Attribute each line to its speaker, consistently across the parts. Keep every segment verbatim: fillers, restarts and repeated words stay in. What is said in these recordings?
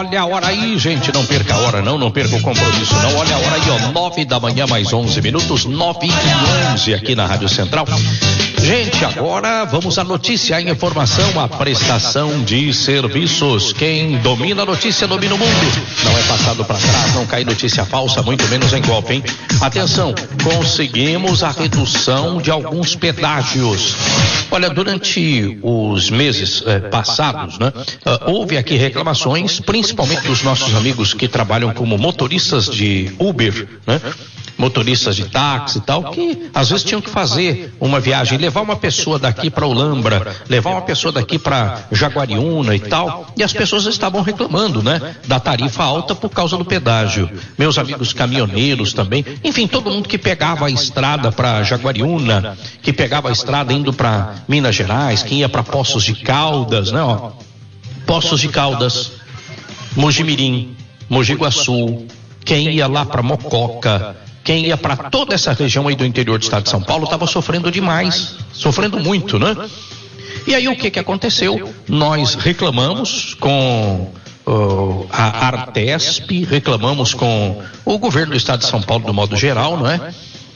Speaker 1: olha a hora aí, gente, não perca a hora não, não perca o compromisso não, olha a hora aí, ó, nove da manhã mais onze minutos, nove e onze aqui na Rádio Central. Gente, agora vamos à notícia, a informação, a prestação de serviços. Quem domina a notícia domina o mundo. Não é passado para trás, não cai notícia falsa, muito menos em golpe, hein? Atenção, conseguimos a redução de alguns pedágios. Olha, durante os meses eh, passados, né, uh, houve aqui reclamações, principalmente dos nossos amigos que trabalham como motoristas de Uber, né? Motoristas de táxi e tal, que às vezes tinham que fazer uma viagem, levar uma pessoa daqui para Olambra, levar uma pessoa daqui para Jaguariúna e tal, e as pessoas estavam reclamando, né, da tarifa alta por causa do pedágio. Meus amigos caminhoneiros também, enfim, todo mundo que pegava a estrada para Jaguariúna, que pegava a estrada indo para Minas Gerais, que ia para Poços de Caldas, né, ó, Poços de Caldas, Mojimirim, Mogi Guaçu, quem ia lá para Mococa, quem ia para toda essa região aí do interior do estado de São Paulo estava sofrendo demais, sofrendo muito, né? E aí o que que aconteceu? Nós reclamamos com uh, a Artesp, reclamamos com o governo do estado de São Paulo do modo geral, não é?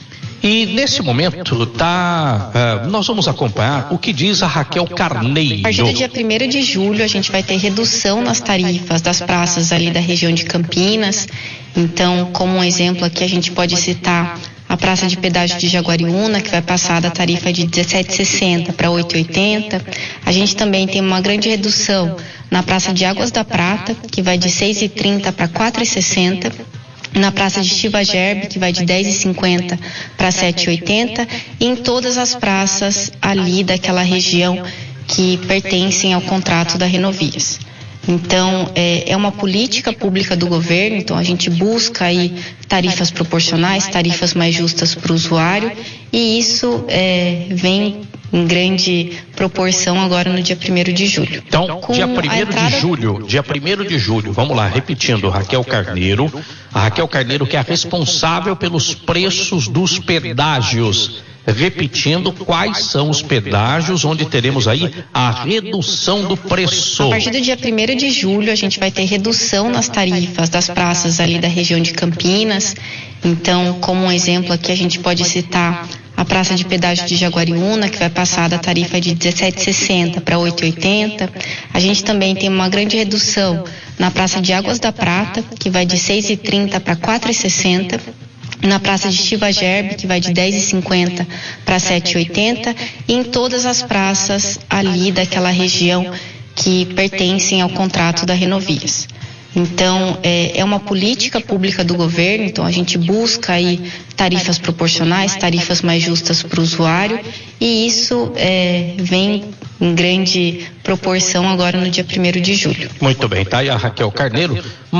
Speaker 1: E nesse momento tá, uh, nós vamos acompanhar o que diz a Raquel Carneiro.
Speaker 2: A partir do dia primeiro de julho a gente vai ter redução nas tarifas das praças ali da região de Campinas. Então, como um exemplo aqui, a gente pode citar a praça de pedágio de Jaguariúna, que vai passar da tarifa de dezessete reais e sessenta centavos para oito reais e oitenta centavos. A gente também tem uma grande redução na praça de Águas da Prata, que vai de seis reais e trinta centavos para quatro reais e sessenta centavos. Na praça de Chivagerbe, que vai de dez reais e cinquenta centavos para sete reais e oitenta centavos. E em todas as praças ali daquela região que pertencem ao contrato da Renovias. Então, é, é uma política pública do governo, então a gente busca aí tarifas proporcionais, tarifas mais justas para o usuário, e isso é, vem em grande proporção agora no dia primeiro de julho.
Speaker 1: Então,
Speaker 2: Com
Speaker 1: dia primeiro
Speaker 2: entrada...
Speaker 1: de julho, dia primeiro de julho, vamos lá, repetindo, Raquel Carneiro, a Raquel Carneiro que é a responsável pelos preços dos pedágios. Repetindo, quais são os pedágios onde teremos aí a redução do preço?
Speaker 2: A partir do dia primeiro de julho a gente vai ter redução nas tarifas das praças ali da região de Campinas. Então, como um exemplo aqui, a gente pode citar a praça de pedágio de Jaguariúna, que vai passar da tarifa de dezessete reais e sessenta centavos para oito reais e oitenta centavos. A gente também tem uma grande redução na praça de Águas da Prata, que vai de seis reais e trinta centavos para quatro reais e sessenta centavos. Na praça de Chivagerbe, que vai de dez reais e cinquenta centavos para sete reais e oitenta centavos, e em todas as praças ali daquela região que pertencem ao contrato da Renovias. Então, é, é uma política pública do governo, então a gente busca aí tarifas proporcionais, tarifas mais justas para o usuário, e isso é, vem em grande proporção agora no dia primeiro de julho.
Speaker 1: Muito bem, tá aí a Raquel Carneiro,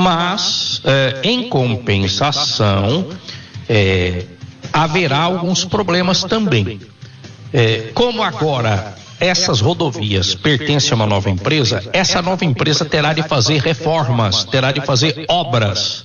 Speaker 1: mas é, em compensação, é, haverá alguns problemas também. É, como agora essas rodovias pertencem a uma nova empresa, essa nova empresa terá de fazer reformas, terá de fazer obras.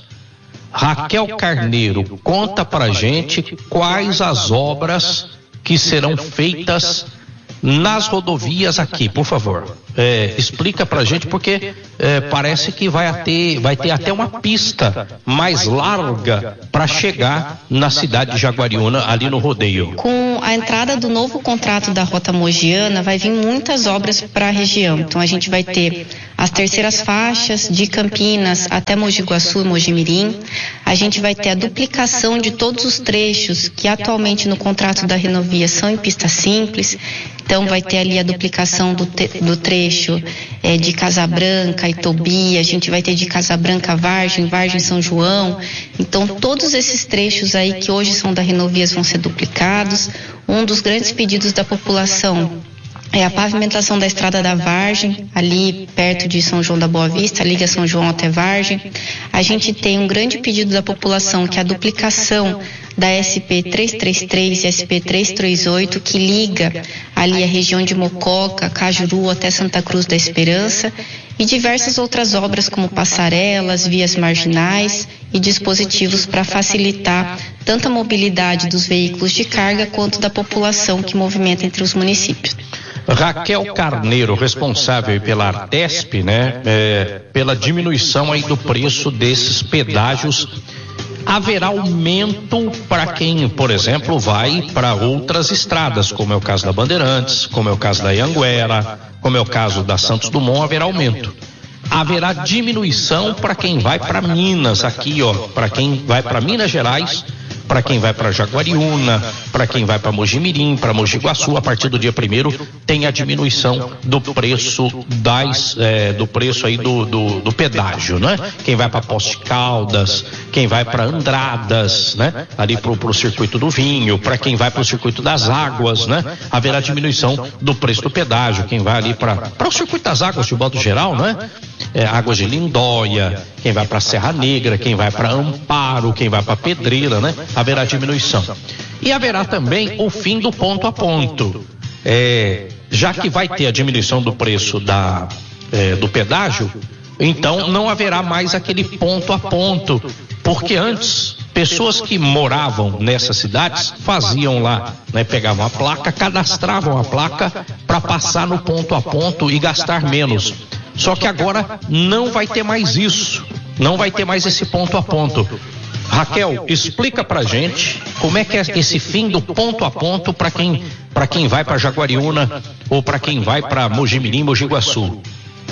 Speaker 1: Raquel Carneiro, conta pra gente quais as obras que serão feitas nas rodovias aqui, por favor. É, explica pra gente, porque é, parece que vai ter, vai ter até uma pista mais larga para chegar na cidade de Jaguariúna, ali no rodeio.
Speaker 2: Com a entrada do novo contrato da Rota Mogiana, vai vir muitas obras para a região. Então a gente vai ter as terceiras faixas de Campinas até Mogi Guaçu e Mojimirim. A gente vai ter a duplicação de todos os trechos que atualmente no contrato da Renovia são em pista simples. Então vai ter ali a duplicação do, te, do trecho é, de Casabranca e Tobi, a gente vai ter de Casabranca a Vargem, Vargem São João. Então todos esses trechos aí que hoje são da Renovias vão ser duplicados. Um dos grandes pedidos da população é a pavimentação da Estrada da Vargem, ali perto de São João da Boa Vista, liga São João até Vargem. A gente tem um grande pedido da população, que é a duplicação da S P trezentos e trinta e três e S P trezentos e trinta e oito, que liga ali a região de Mococa, Cajuru até Santa Cruz da Esperança, e diversas outras obras como passarelas, vias marginais e dispositivos para facilitar tanto a mobilidade dos veículos de carga quanto da população que movimenta entre os municípios.
Speaker 1: Raquel Carneiro, responsável pela Artesp, né, é, pela diminuição aí do preço desses pedágios. Haverá aumento para quem, por exemplo, vai para outras estradas, como é o caso da Bandeirantes, como é o caso da Anhanguera, como é o caso da Santos Dumont, haverá aumento. Haverá diminuição para quem vai para Minas, aqui, ó, para quem vai para Minas Gerais, para quem vai para Jaguariúna, para quem vai para Mojimirim, para Mogi Guaçu, a partir do dia primeiro tem a diminuição do preço das, é, do preço aí do, do, do pedágio, né? Quem vai para Poços de Caldas, quem vai para Andradas, né? Ali pro, pro circuito do vinho, para quem vai para o circuito das águas, né? Haverá diminuição do preço do pedágio. Quem vai ali para para o circuito das águas de modo geral, né? É, Águas de Lindóia, quem vai para Serra Negra, quem vai para Amparo, quem vai para Pedreira, né? Haverá diminuição. E haverá também o fim do ponto a ponto. É, já que vai ter a diminuição do preço da, é, do pedágio, então não haverá mais aquele ponto a ponto, porque antes pessoas que moravam nessas cidades faziam lá, né, pegavam a placa, cadastravam a placa para passar no ponto a ponto e gastar menos. Só que agora não vai ter mais isso, não vai ter mais esse ponto a ponto. Raquel, explica pra gente como é que é esse fim do ponto a ponto para quem, para quem vai para Jaguariúna ou para quem vai para Mojimirim, Mogi Guaçu.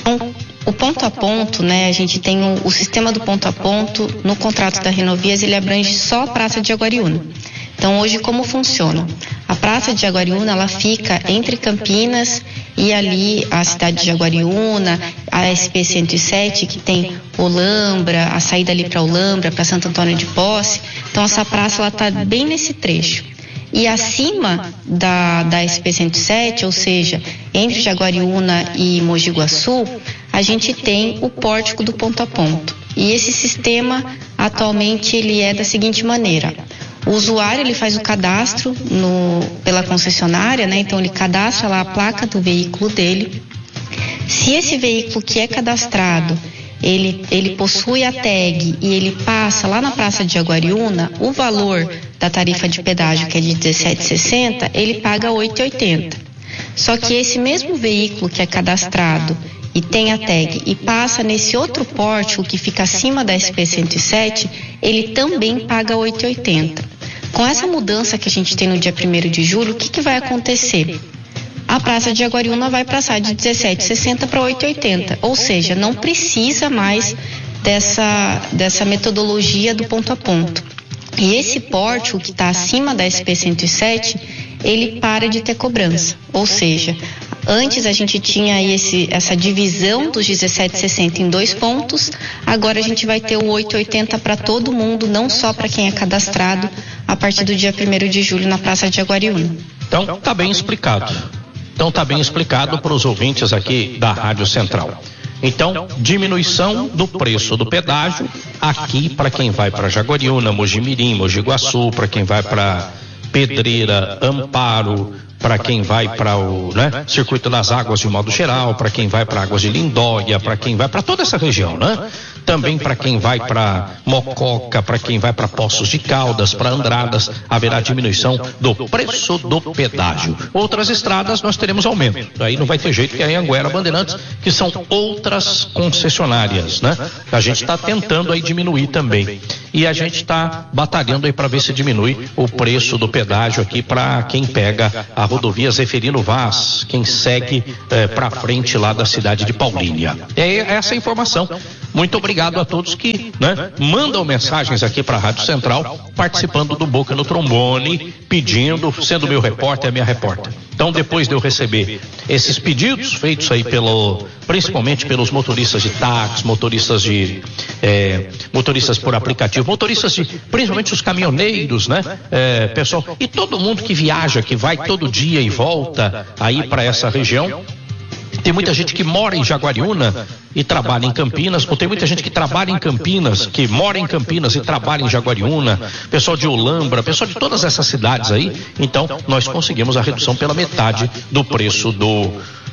Speaker 2: O ponto a ponto, né, a gente tem o, o sistema do ponto a ponto no contrato da Renovias, ele abrange só a Praça de Jaguariúna. Então hoje como funciona? A Praça de Jaguariúna, ela fica entre Campinas e ali a cidade de Jaguariúna, a S P cento e sete, que tem Olambra, a saída ali para Olambra, para Santo Antônio de Posse. Então essa praça, ela está bem nesse trecho. E acima da, da S P cento e sete, ou seja, entre Jaguariúna e Mogi Guaçu, a gente tem o pórtico do ponto a ponto. E esse sistema, atualmente, ele é da seguinte maneira: o usuário, ele faz o cadastro no, pela concessionária, né? Então ele cadastra lá a placa do veículo dele. Se esse veículo que é cadastrado, ele, ele possui a tag e ele passa lá na Praça de Jaguariúna, o valor da tarifa de pedágio, que é de dezessete reais e sessenta centavos, ele paga oito reais e oitenta centavos. Só que esse mesmo veículo que é cadastrado e tem a tag e passa nesse outro pórtico que fica acima da S P cento e sete, ele também paga oito reais e oitenta centavos. Com essa mudança que a gente tem no dia primeiro de julho, o que, que vai acontecer? A Praça de Jaguariúna vai passar de dezessete reais e sessenta centavos para oito reais e oitenta centavos, ou seja, não precisa mais dessa, dessa metodologia do ponto a ponto. E esse pórtico que está acima da S P cento e sete, ele para de ter cobrança, ou seja, antes a gente tinha esse, essa divisão dos dezessete reais e sessenta centavos em dois pontos, agora a gente vai ter o oito reais e oitenta centavos para todo mundo, não só para quem é cadastrado, a partir do dia primeiro de julho na Praça de Jaguariúna.
Speaker 1: Então, tá bem explicado. Então, tá bem explicado para os ouvintes aqui da Rádio Central. Então, diminuição do preço do pedágio aqui para quem vai para Jaguariúna, Mojimirim, Mogi Guaçu, para quem vai para Pedreira, Amparo, para quem vai para o, né, Circuito das Águas de modo geral, para quem vai para Águas de Lindóia, para quem vai para toda essa região, né? Também para quem vai para Mococa, para quem vai para Poços de Caldas, para Andradas, haverá diminuição do preço do pedágio. Outras estradas nós teremos aumento. Aí não vai ter jeito, que é a Anhanguera, Bandeirantes, que são outras concessionárias, né? A gente está tentando aí diminuir também. E a gente está batalhando aí para ver se diminui o preço do pedágio aqui para quem pega a rodovia Zeferino Vaz, quem segue eh, para frente lá da cidade de Paulínia. É essa a informação. Muito obrigado a todos que, né, mandam mensagens aqui para a Rádio Central, participando do Boca no Trombone, pedindo, sendo meu repórter, a minha repórter. Então, depois de eu receber esses pedidos feitos aí pelo, principalmente pelos motoristas de táxi, motoristas de, eh, motoristas por aplicativo, motoristas de, principalmente os caminhoneiros, né, eh, pessoal, e todo mundo que viaja, que vai todo dia e volta aí para essa região. Tem muita gente que mora em Jaguariúna e trabalha em Campinas, ou tem muita gente que trabalha em Campinas, que mora em Campinas e trabalha em Jaguariúna, pessoal de Olambra, pessoal de todas essas cidades aí. Então, nós conseguimos a redução pela metade do preço do,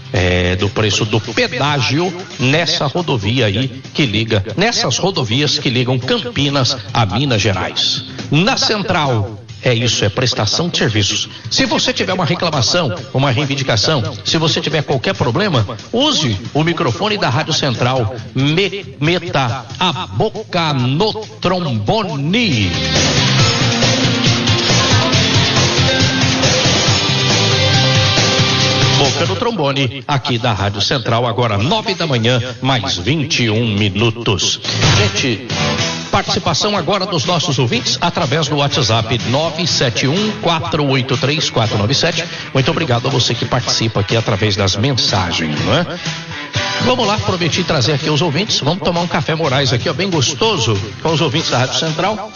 Speaker 1: é, do preço do pedágio nessa rodovia aí que liga, nessas rodovias que ligam Campinas a Minas Gerais. Na Central, É isso, é prestação de serviços. Se você tiver uma reclamação, uma reivindicação, se você tiver qualquer problema, use o microfone da Rádio Central. Me, meta a boca no trombone. Boca no trombone, aqui da Rádio Central, agora nove da manhã, mais vinte e um minutos. Gente, participação agora dos nossos ouvintes através do WhatsApp nove sete um, quatro oito três, quatro nove sete. Muito obrigado a você que participa aqui através das mensagens, não é? Vamos lá, prometi trazer aqui os ouvintes. Vamos tomar um café Moraes aqui, ó, bem gostoso, com os ouvintes da Rádio Central.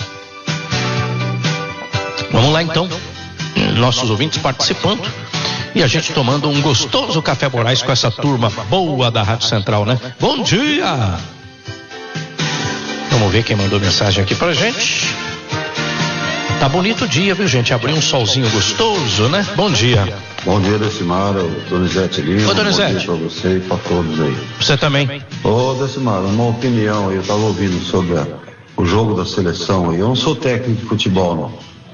Speaker 1: Vamos lá então, nossos ouvintes participando. E a gente tomando um gostoso café Moraes com essa turma boa da Rádio Central, né? Bom dia! Vamos ver quem mandou mensagem aqui pra gente. Tá bonito o dia, viu, gente? Abriu um solzinho gostoso, né? Bom dia.
Speaker 3: Bom dia, Decimara, o Donizete Lima.
Speaker 1: Ô, Donizete.
Speaker 3: Bom dia pra você e pra todos aí.
Speaker 1: Você também.
Speaker 3: Ô, Decimara, uma opinião aí, eu tava ouvindo sobre a, o jogo da seleção aí. Eu não sou técnico de futebol, não.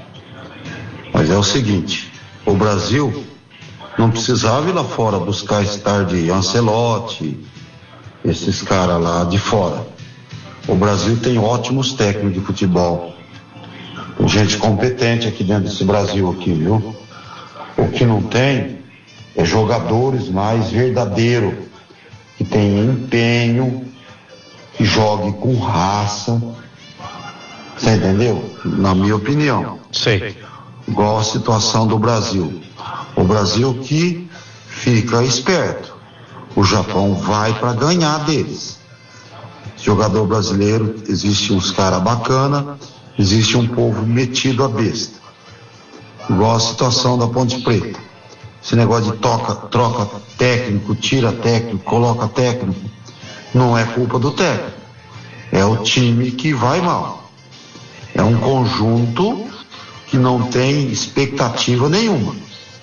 Speaker 3: Mas é o seguinte, o Brasil não precisava ir lá fora buscar estar de Ancelotti, esses caras lá de fora. O Brasil tem ótimos técnicos de futebol. Tem gente competente aqui dentro desse Brasil aqui, viu? O que não tem é jogadores mais verdadeiros, que tem empenho, que jogue com raça. Você entendeu? Na minha opinião.
Speaker 1: Sei.
Speaker 3: Igual a situação do Brasil. O Brasil que fica esperto. O Japão vai para ganhar deles. Jogador brasileiro, existe uns caras bacana, existe um povo metido a besta. Igual a situação da Ponte Preta. Esse negócio de toca, troca técnico, tira técnico, coloca técnico, não é culpa do técnico. É o time que vai mal. É um conjunto que não tem expectativa nenhuma.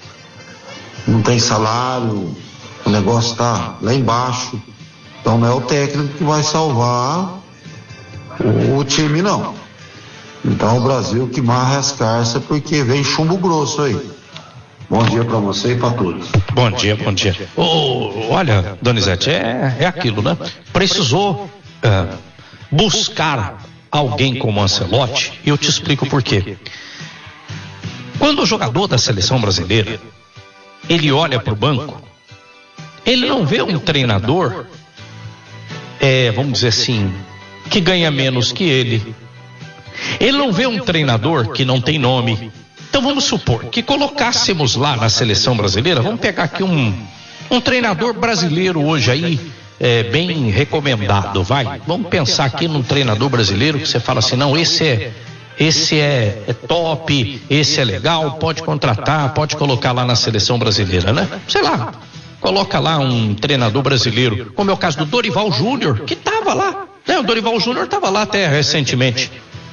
Speaker 3: Não tem salário, o negócio está lá embaixo. Então não é o técnico que vai salvar o, o time, não. Então o Brasil que marra as carças porque vem chumbo grosso aí. Bom dia para você e para todos.
Speaker 1: Bom dia, bom dia. Oh, olha, Donizete, é, é aquilo, né? Precisou é, buscar alguém como Ancelotti, e eu te explico por quê. Quando o jogador da seleção brasileira ele olha para o banco, ele não vê um treinador, é, vamos dizer assim, que ganha menos que ele. Ele não vê um treinador que não tem nome. Então vamos supor que colocássemos lá na seleção brasileira, vamos pegar aqui um, um treinador brasileiro hoje aí, é, bem recomendado, vai. Vamos pensar aqui num treinador brasileiro que você fala assim, não, esse é... Esse é, é top, esse é legal, pode contratar, pode colocar lá na seleção brasileira, né? Sei lá, coloca lá um treinador brasileiro, como é o caso do Dorival Júnior, que estava lá, né? O Dorival Júnior estava lá até recentemente.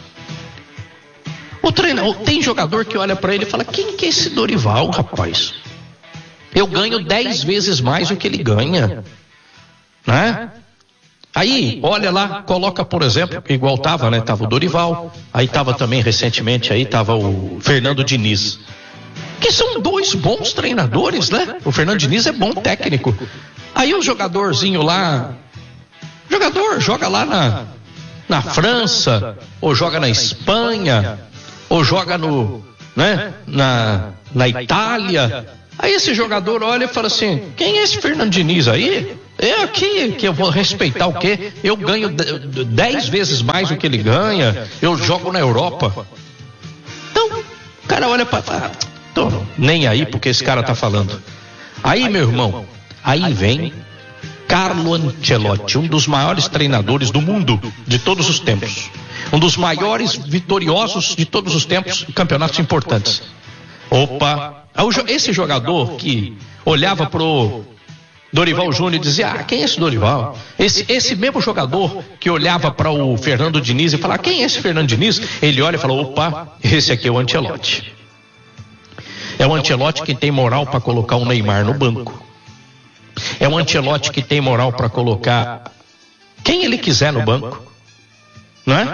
Speaker 1: O treinador, tem jogador que olha para ele e fala, quem que é esse Dorival, rapaz? Eu ganho dez vezes mais do que ele ganha, né? Aí, olha lá, coloca, por exemplo, igual tava, né? Tava o Dorival, aí tava também recentemente, aí tava o Fernando Diniz. Que são dois bons treinadores, né? O Fernando Diniz é bom técnico. Aí o jogadorzinho lá, jogador joga lá na, na França, ou joga na Espanha, ou joga no, né? Na, na Itália. Aí esse jogador olha e fala assim, quem é esse Fernando Diniz aí? É aqui que eu vou respeitar o quê? Eu ganho dez vezes mais do que ele ganha, eu jogo na Europa. Então, o cara olha para... Ah, tô nem aí porque esse cara tá falando. Aí, meu irmão, aí vem Carlo Ancelotti, um dos maiores treinadores do mundo, de todos os tempos. Um dos maiores vitoriosos de todos os tempos, em campeonatos importantes. Opa, esse jogador que olhava pro Dorival Júnior e dizia, ah, quem é esse Dorival? Esse, esse mesmo jogador que olhava para o Fernando Diniz e falava, quem é esse Fernando Diniz? Ele olha e fala, opa, esse aqui é o Ancelotti. É o Ancelotti que tem moral para colocar o Neymar no banco. É o Ancelotti que tem moral para colocar quem ele quiser no banco, não é?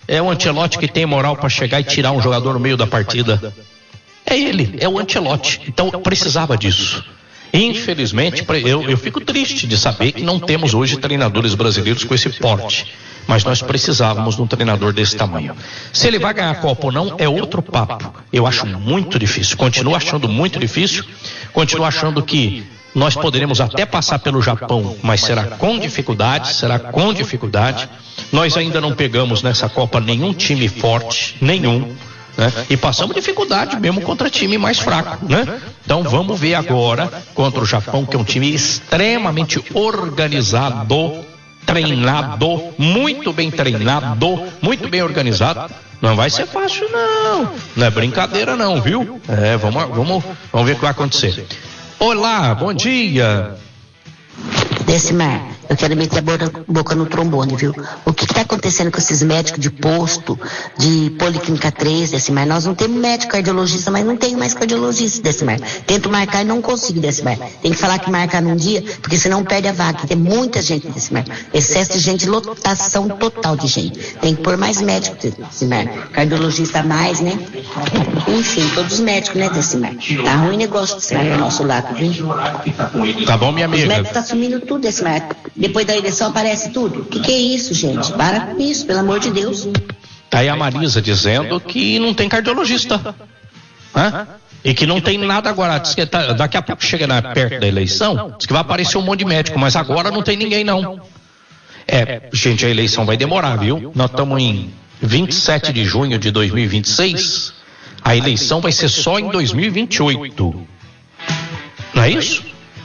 Speaker 1: é o Ancelotti que tem moral para chegar e tirar um jogador no meio da partida. É ele, é o Ancelotti. Então precisava disso. Infelizmente, eu, eu fico triste de saber que não temos hoje treinadores brasileiros com esse porte. Mas nós precisávamos de um treinador desse tamanho. Se ele vai ganhar a Copa ou não, é outro papo. Eu acho muito difícil. Continuo achando muito difícil. Continuo achando que nós poderemos até passar pelo Japão, mas será com dificuldade, será com dificuldade. Nós ainda não pegamos nessa Copa nenhum time forte, nenhum. Né? E passamos dificuldade mesmo contra time mais fraco, né? Então vamos ver agora contra o Japão, que é um time extremamente organizado, treinado, muito bem treinado, muito bem organizado. Não vai ser fácil não, não é brincadeira não, viu? É, vamos, vamos, vamos ver o que vai acontecer. Olá, bom dia.
Speaker 4: Decimar, eu quero meter a boca, boca no trombone, viu? O que está acontecendo com esses médicos de posto, de Policlínica três, Decimar? Nós não temos médico cardiologista, mas não tenho mais cardiologista, Decimar. Tento marcar e não consigo, Decimar. Tem que falar que marcar num dia, porque senão perde a vaga. Tem muita gente, Decimar. Excesso de gente, lotação total de gente. Tem que pôr mais médicos, Decimar. Cardiologista a mais, né? Enfim, todos os médicos, né, Decimar? Tá ruim o negócio, Decimar, do nosso lado, viu?
Speaker 1: Tá bom, minha amiga.
Speaker 4: Os médicos estão assumindo tudo, Decimar. Depois da eleição aparece tudo. O que, que é isso, gente? Para com isso, pelo amor de Deus.
Speaker 1: Tá aí a Marisa dizendo que não tem cardiologista. Hã? E que não tem nada agora. Diz que tá, daqui a pouco chega na, perto da eleição, diz que vai aparecer um monte de médico, mas agora não tem ninguém não. É, gente, a eleição vai demorar, viu? Nós estamos em vinte e sete de junho de dois mil e vinte e seis. A eleição vai ser só em dois mil e vinte e oito. Não é isso?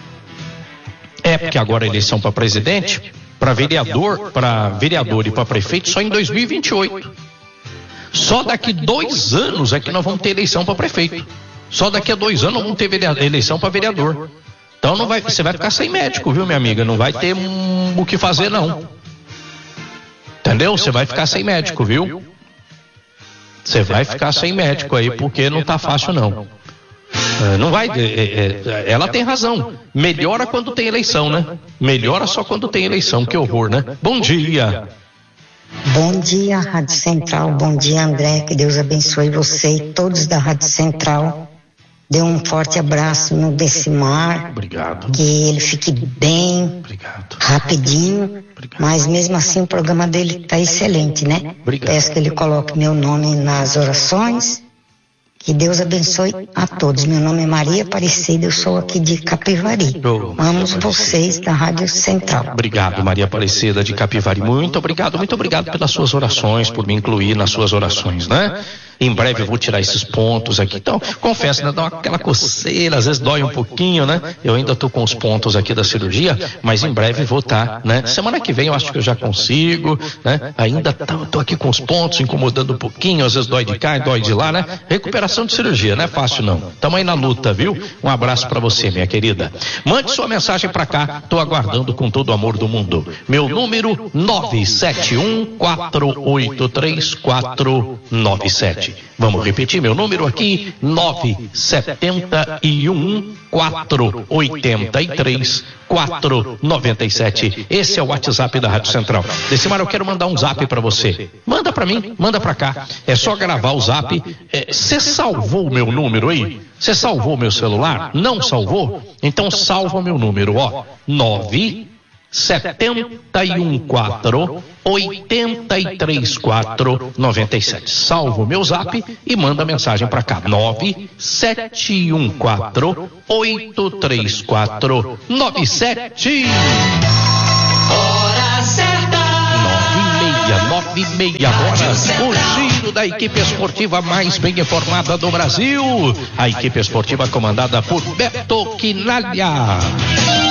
Speaker 1: É, porque agora a eleição para presidente, para vereador, para vereador e para prefeito só em dois mil e vinte e oito. Só daqui dois anos é que nós vamos ter eleição para prefeito. Só daqui a dois anos nós vamos ter eleição para vereador. Então não vai, você vai ficar sem médico, viu, minha amiga? Não vai ter hum, o que fazer, não. Entendeu? Você vai ficar sem médico, viu? Você vai ficar sem médico aí, porque não tá fácil, não. Não vai, é, é, ela tem razão. Melhora quando tem eleição, né? Melhora só quando tem eleição, que horror, né? Bom dia.
Speaker 5: Bom dia, Rádio Central. Bom dia, André. Que Deus abençoe você e todos da Rádio Central. Dê um forte abraço no Decimar.
Speaker 1: Obrigado.
Speaker 5: Que ele fique bem.
Speaker 1: Obrigado.
Speaker 5: Rapidinho. Obrigado. Mas mesmo assim o programa dele está excelente, né?
Speaker 1: Obrigado.
Speaker 5: Peço que ele coloque meu nome nas orações. Que Deus abençoe a todos. Meu nome é Maria Aparecida, eu sou aqui de Capivari.
Speaker 1: Oh,
Speaker 5: Amo vocês da Rádio Central.
Speaker 1: Obrigado, Maria Aparecida de Capivari. Muito obrigado, muito obrigado pelas suas orações, por me incluir nas suas orações, né? Em breve eu vou tirar esses pontos aqui. Então, confesso, né? Dá aquela coceira, às vezes dói um pouquinho, né? Eu ainda tô com os pontos aqui da cirurgia, mas em breve vou estar, né? Semana que vem eu acho que eu já consigo, né? Ainda tô, tô aqui com os pontos, incomodando um pouquinho, às vezes dói de cá e dói de lá, né? Recuperação de cirurgia, não é fácil não. Tamo aí na luta, viu? Um abraço pra você, minha querida. Mande sua mensagem pra cá, tô aguardando com todo o amor do mundo. Meu número nove sete um quatro oito três quatro nove sete. Vamos repetir meu número aqui, nove sete um quatro oito três quatro nove sete. Esse é o WhatsApp da Rádio Central. Decimar, eu quero mandar um zap pra você. Manda pra mim, manda pra cá. É só gravar o zap. Você é, salvou o meu número aí? Você salvou meu celular? Não salvou? Então salva o meu número, ó. nove sete um quatro oito três quatro nove sete. Salva o meu zap e manda mensagem pra cá. nove sete um quatro oito três quatro nove sete.
Speaker 6: Hora certa.
Speaker 1: Nove e meia horas. O giro da equipe esportiva mais bem informada do Brasil. A equipe esportiva comandada por Beto Quinalha.